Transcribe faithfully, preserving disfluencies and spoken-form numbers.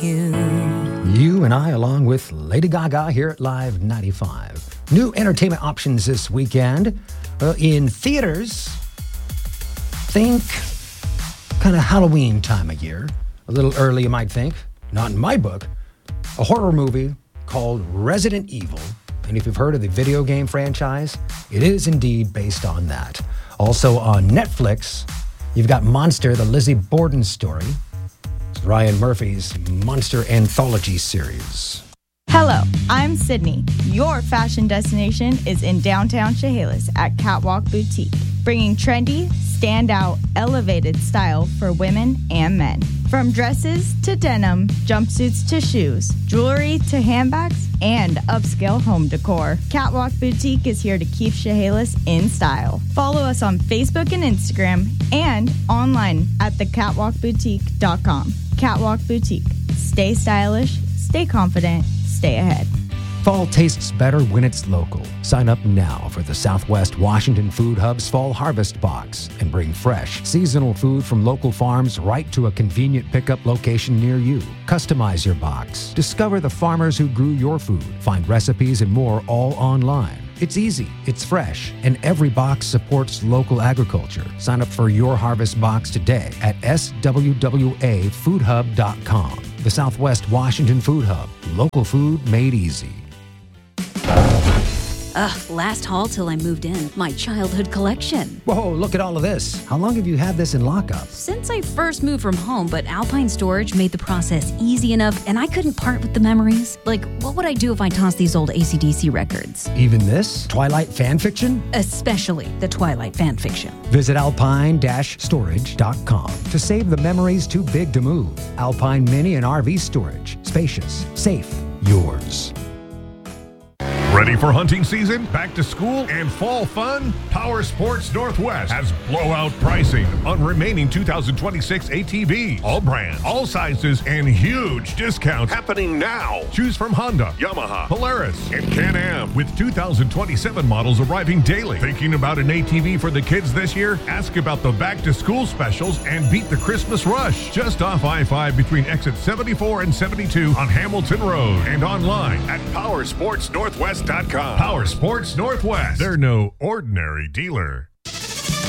you. You and I, along with Lady Gaga here at Live ninety-five. New entertainment options this weekend. Uh, in theaters, think kind of Halloween time of year. A little early, you might think. Not in my book. A horror movie called Resident Evil. And if you've heard of the video game franchise, it is indeed based on that. Also on Netflix, you've got Monster, the Lizzie Borden story. It's Ryan Murphy's Monster Anthology series. Hello, I'm Sydney. Your fashion destination is in downtown Chehalis at Catwalk Boutique, bringing trendy, standout, elevated style for women and men. From dresses to denim, jumpsuits to shoes, jewelry to handbags, and upscale home decor, Catwalk Boutique is here to keep Chehalis in style. Follow us on Facebook and Instagram and online at the catwalk boutique dot com. Catwalk Boutique. Stay stylish, stay confident, stay ahead. Fall tastes better when it's local. Sign up now for the Southwest Washington Food Hub's Fall Harvest Box and bring fresh, seasonal food from local farms right to a convenient pickup location near you. Customize your box. Discover the farmers who grew your food. Find recipes and more all online. It's easy, it's fresh, and every box supports local agriculture. Sign up for your harvest box today at S W W A food hub dot com. The Southwest Washington Food Hub. Local food made easy. Ugh, last haul till I moved in. My childhood collection. Whoa, look at all of this. How long have you had this in lockup? Since I first moved from home, but Alpine Storage made the process easy enough, and I couldn't part with the memories. Like, what would I do if I tossed these old A C D C records? Even this? Twilight fan fiction? Especially the Twilight fan fiction. Visit alpine dash storage dot com to save the memories too big to move. Alpine Mini and R V Storage. Spacious, safe, yours. Ready for hunting season, back to school, and fall fun? Power Sports Northwest has blowout pricing on remaining two thousand twenty-six A T Vs. All brands, all sizes, and huge discounts happening now. Choose from Honda, Yamaha, Polaris, and Can-Am with two thousand twenty-seven models arriving daily. Thinking about an A T V for the kids this year? Ask about the back-to-school specials and beat the Christmas rush. Just off I five between exit seventy-four and seventy-two on Hamilton Road and online at power sports northwest dot com. Power Sports Northwest. They're no ordinary dealer.